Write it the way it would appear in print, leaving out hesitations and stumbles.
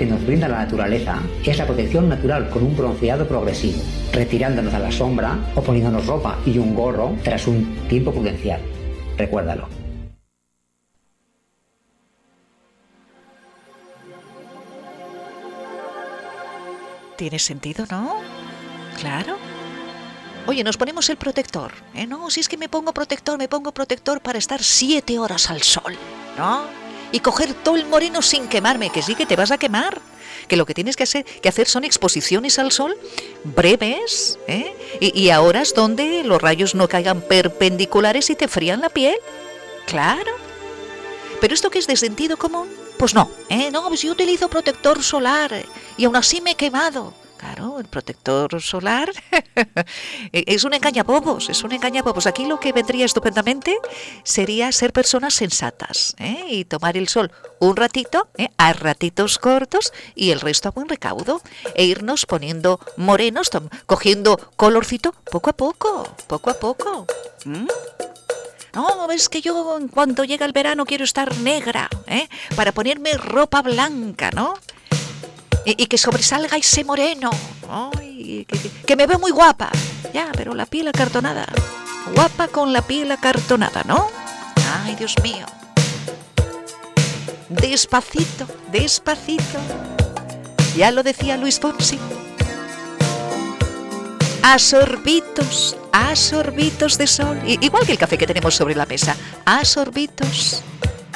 que nos brinda la naturaleza es la protección natural con un bronceado progresivo, retirándonos a la sombra o poniéndonos ropa y un gorro tras un tiempo prudencial. Recuérdalo. Tiene sentido, ¿no? Claro. Oye, nos ponemos el protector, ¿eh? No, si es que me pongo protector para estar 7 horas al sol, ¿no? Y coger todo el moreno sin quemarme, que sí que te vas a quemar. Que lo que tienes que hacer son exposiciones al sol breves, ¿eh? Y a horas donde los rayos no caigan perpendiculares y te frían la piel. Claro. ¿Pero esto qué es de sentido común? Pues no, no, pues yo utilizo protector solar y aún así me he quemado. Claro, el protector solar es un engañapopos, Aquí lo que vendría estupendamente sería ser personas sensatas, y tomar el sol un ratito, a ratitos cortos y el resto a buen recaudo, e irnos poniendo morenos, cogiendo colorcito poco a poco. No, es que yo en cuanto llega el verano quiero estar negra, para ponerme ropa blanca, ¿no? Y que sobresalga ese moreno. Ay, que me veo muy guapa. Ya, pero la piel acartonada. Guapa con la piel acartonada, ¿no? Ay, Dios mío. Despacito. Ya lo decía Luis Fonsi. A sorbitos de sol. Igual que el café que tenemos sobre la mesa. A sorbitos